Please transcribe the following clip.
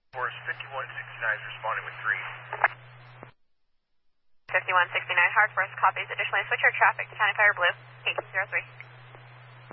Force 5169 is responding with 3. 5169, hard force copies. Additionally, switch your traffic to County Fire Blue, 803.